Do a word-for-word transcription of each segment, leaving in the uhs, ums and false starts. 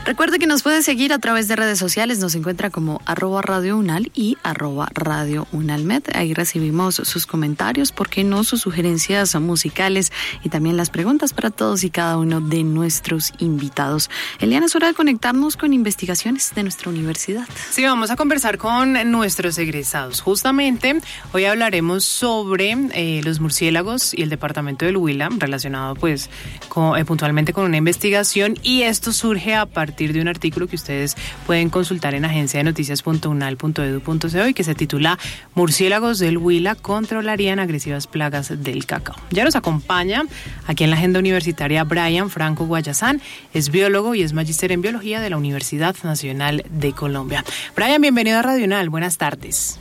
Recuerde que nos puede seguir a través de redes sociales, nos encuentra como arroba Radio Unal y arroba Radio Unalmed. Ahí recibimos sus comentarios, por qué no sus sugerencias musicales y también las preguntas para todos y cada uno de nuestros invitados. Eliana, es hora de conectarnos con investigaciones de nuestra universidad. Sí, vamos a conversar con nuestros egresados. Justamente hoy hablaremos sobre eh, los murciélagos y el departamento del Huila, relacionado pues con, eh, puntualmente con una investigación, y esto surge a partir de un artículo que ustedes pueden consultar en agencia de noticias punto unal punto edu punto co y que se titula Murciélagos del Huila controlarían agresivas plagas del cacao. Ya nos acompaña aquí en la agenda universitaria Brian Franco Guayazán, es biólogo y es magíster en biología de la Universidad Nacional de Colombia. Brian, bienvenido a Radio Unal, buenas tardes.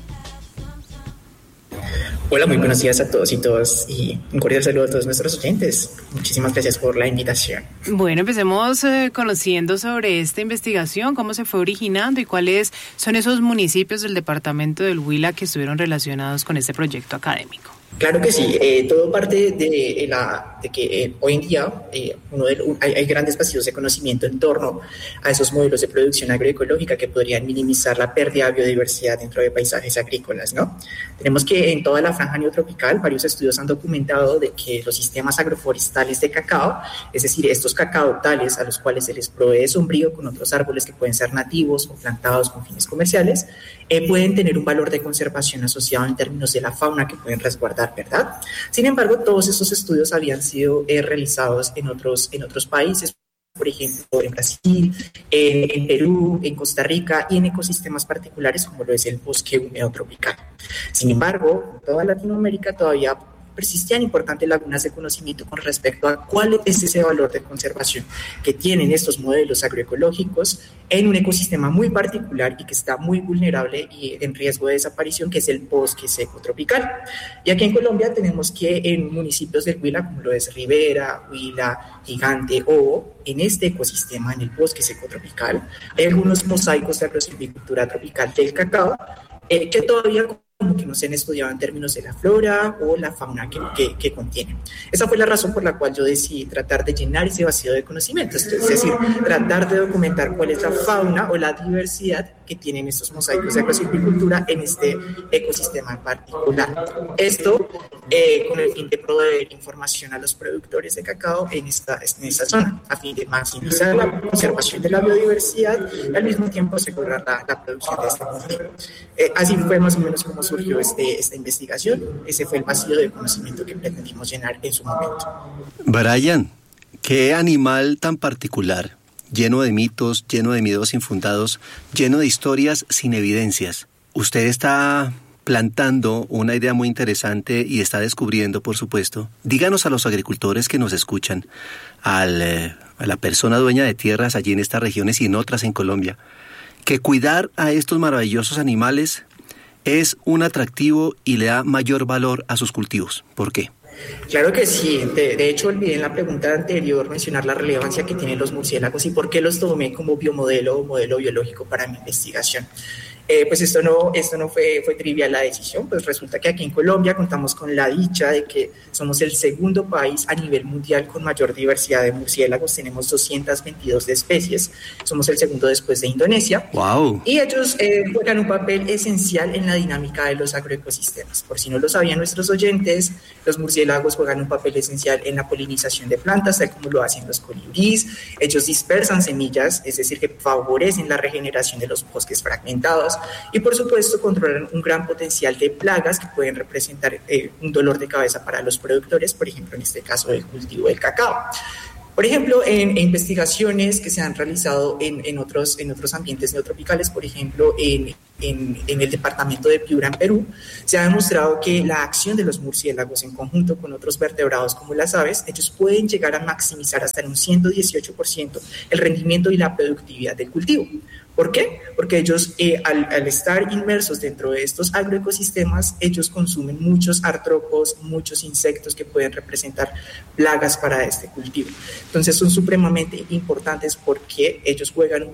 Hola, muy buenos días a todos y todas y un cordial saludo a todos nuestros oyentes. Muchísimas gracias por la invitación. Bueno, empecemos eh, conociendo sobre esta investigación, cómo se fue originando y cuáles son esos municipios del departamento del Huila que estuvieron relacionados con este proyecto académico. Claro que sí, eh, todo parte de, la, de que eh, hoy en día eh, uno de, un, hay, hay grandes vacíos de conocimiento en torno a esos modelos de producción agroecológica que podrían minimizar la pérdida de biodiversidad dentro de paisajes agrícolas, ¿no? Tenemos que en toda la franja neotropical varios estudios han documentado de que los sistemas agroforestales de cacao, es decir, estos cacaotales a los cuales se les provee sombrío con otros árboles que pueden ser nativos o plantados con fines comerciales, eh, pueden tener un valor de conservación asociado en términos de la fauna que pueden resguardar, ¿verdad? Sin embargo, todos estos estudios habían sido eh, realizados en otros, en otros países, por ejemplo, en Brasil, en, en Perú, en Costa Rica y en ecosistemas particulares como lo es el bosque húmedo tropical. Sin embargo, en toda Latinoamérica todavía persistían importantes lagunas de conocimiento con respecto a cuál es ese valor de conservación que tienen estos modelos agroecológicos en un ecosistema muy particular y que está muy vulnerable y en riesgo de desaparición, que es el bosque seco tropical. Y aquí en Colombia tenemos que en municipios del Huila, como lo es Rivera, Huila, Gigante, Ovo, en este ecosistema, en el bosque seco tropical, hay algunos mosaicos de agrosilvicultura tropical del cacao eh, que todavía como que no se han estudiado en términos de la flora o la fauna que, que, que contienen. Esa fue la razón por la cual yo decidí tratar de llenar ese vacío de conocimiento, es decir, tratar de documentar cuál es la fauna o la diversidad que tienen estos mosaicos de agrosilvicultura en este ecosistema en particular. Esto eh, con el fin de proveer información a los productores de cacao en esta, en esta zona, a fin de maximizar la conservación de la biodiversidad y al mismo tiempo asegurar la, la producción de este cultivo. Eh, así fue más o menos como surgió este, esta investigación. Ese fue el vacío de conocimiento que pretendimos llenar en su momento. Brian, ¿qué animal tan particular, lleno de mitos, lleno de miedos infundados, lleno de historias sin evidencias? Usted está plantando una idea muy interesante y está descubriendo, por supuesto. Díganos a los agricultores que nos escuchan, al, eh, a la persona dueña de tierras allí en estas regiones y en otras en Colombia, que cuidar a estos maravillosos animales es un atractivo y le da mayor valor a sus cultivos. ¿Por qué? Claro que sí. De, de hecho, olvidé en la pregunta anterior mencionar la relevancia que tienen los murciélagos y por qué los tomé como biomodelo o modelo biológico para mi investigación. Eh, pues esto no, esto no fue, fue trivial la decisión, pues resulta que aquí en Colombia contamos con la dicha de que somos el segundo país a nivel mundial con mayor diversidad de murciélagos, tenemos doscientas veintidós de especies, somos el segundo después de Indonesia. Wow. Y ellos eh, juegan un papel esencial en la dinámica de los agroecosistemas. Por si no lo sabían nuestros oyentes, los murciélagos juegan un papel esencial en la polinización de plantas, tal como lo hacen los colibríes. Ellos dispersan semillas, es decir, que favorecen la regeneración de los bosques fragmentados. Y por supuesto controlan un gran potencial de plagas que pueden representar eh, un dolor de cabeza para los productores, por ejemplo en este caso el cultivo del cacao. Por ejemplo, en, en investigaciones que se han realizado en, en, otros, en otros ambientes neotropicales, por ejemplo, en, en, en el departamento de Piura, en Perú, se ha demostrado que la acción de los murciélagos en conjunto con otros vertebrados como las aves, ellos pueden llegar a maximizar hasta en un ciento dieciocho por ciento el rendimiento y la productividad del cultivo. ¿Por qué? Porque ellos, eh, al, al estar inmersos dentro de estos agroecosistemas, ellos consumen muchos artrópodos, muchos insectos que pueden representar plagas para este cultivo. Entonces son supremamente importantes porque ellos juegan un papel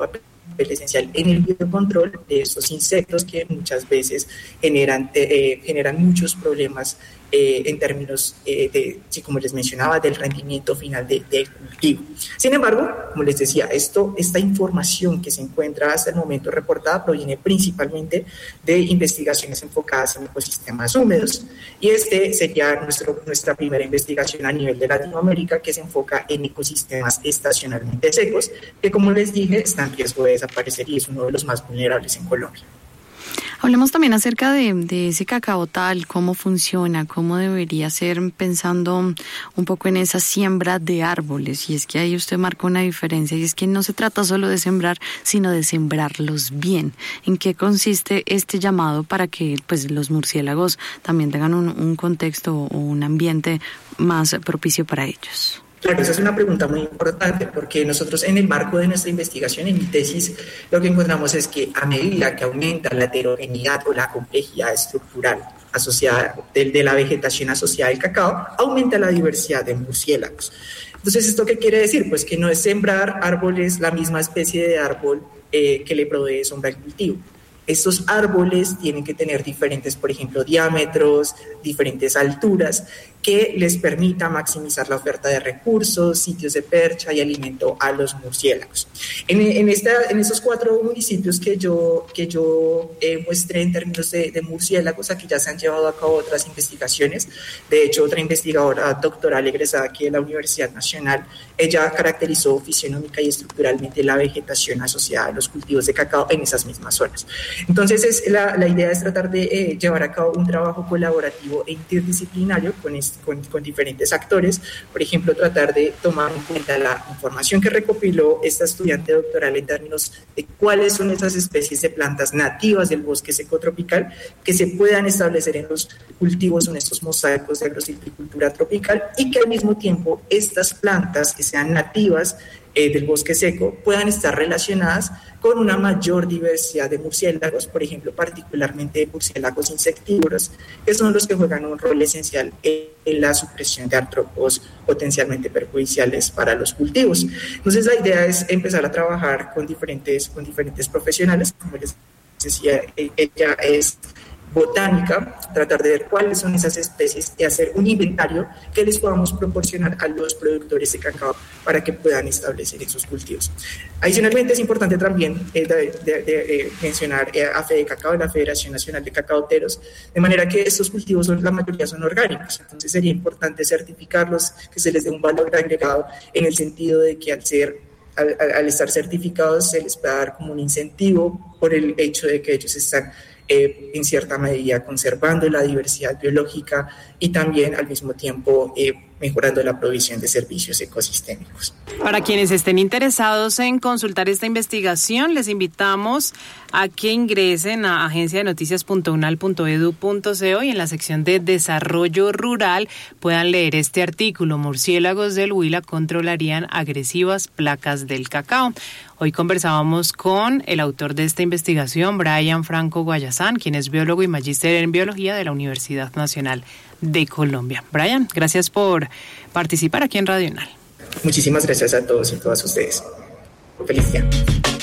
papel esencial en el biocontrol de estos insectos que muchas veces generan, eh, generan muchos problemas eh, en términos, eh, de, sí, como les mencionaba, del rendimiento final del de cultivo. Sin embargo, como les decía, esto, esta información que se encuentra hasta el momento reportada proviene principalmente de investigaciones enfocadas en ecosistemas húmedos, y este sería nuestro, nuestra primera investigación a nivel de Latinoamérica, que se enfoca en ecosistemas estacionalmente secos, que, como les dije, están en riesgo de desaparecer y es uno de los más vulnerables en Colombia. Hablemos también acerca de, de ese cacao tal, cómo funciona, cómo debería ser, pensando un poco en esa siembra de árboles. Y es que ahí usted marca una diferencia, y es que no se trata solo de sembrar, sino de sembrarlos bien. ¿En qué consiste este llamado para que pues los murciélagos también tengan un, un contexto o un ambiente más propicio para ellos? Claro, esa es una pregunta muy importante, porque nosotros en el marco de nuestra investigación, en mi tesis, lo que encontramos es que a medida que aumenta la heterogeneidad o la complejidad estructural asociada de, de la vegetación asociada al cacao, aumenta la diversidad de murciélagos. Entonces, ¿esto qué quiere decir? Pues que no es sembrar árboles, la misma especie de árbol eh, que le provee sombra al cultivo. Estos árboles tienen que tener diferentes, por ejemplo, diámetros, diferentes alturas, que les permita maximizar la oferta de recursos, sitios de percha y alimento a los murciélagos. En, en, esta, en estos cuatro municipios que yo, que yo eh, muestré en términos de, de murciélagos, aquí ya se han llevado a cabo otras investigaciones. De hecho, otra investigadora doctoral egresada aquí de la Universidad Nacional, ella caracterizó fisionómica y estructuralmente la vegetación asociada a los cultivos de cacao en esas mismas zonas. Entonces, es, la, la idea es tratar de eh, llevar a cabo un trabajo colaborativo e interdisciplinario con, este, con, con diferentes actores. Por ejemplo, tratar de tomar en cuenta la información que recopiló esta estudiante doctoral en términos de cuáles son esas especies de plantas nativas del bosque seco tropical que se puedan establecer en los cultivos, en estos mosaicos de agrosilvicultura tropical, y que al mismo tiempo estas plantas que sean nativas eh, del bosque seco puedan estar relacionadas con una mayor diversidad de murciélagos, por ejemplo, particularmente de murciélagos insectívoros, que son los que juegan un rol esencial en la supresión de artrópodos potencialmente perjudiciales para los cultivos. Entonces, la idea es empezar a trabajar con diferentes, con diferentes profesionales. Como les decía, ella es botánica, tratar de ver cuáles son esas especies y hacer un inventario que les podamos proporcionar a los productores de cacao para que puedan establecer esos cultivos. Adicionalmente, es importante también eh, de, de, de mencionar eh, a FEDECACAO, la Federación Nacional de Cacaoteros, de manera que estos cultivos, son, la mayoría son orgánicos. Entonces, sería importante certificarlos, que se les dé un valor agregado en el sentido de que al ser Al, al estar certificados se les puede dar como un incentivo por el hecho de que ellos están eh, en cierta medida conservando la diversidad biológica y también al mismo tiempo eh, mejorando la provisión de servicios ecosistémicos. Para quienes estén interesados en consultar esta investigación, les invitamos a que ingresen a agencia de noticias punto unal punto edu punto co y en la sección de desarrollo rural puedan leer este artículo: murciélagos del Huila controlarían agresivas placas del cacao. Hoy conversábamos con el autor de esta investigación, Brian Franco Guayazán, quien es biólogo y magíster en biología de la Universidad Nacional de Colombia. Brian, gracias por participar aquí en Radio UNAL. Muchísimas gracias a todos y todas ustedes. Feliz día.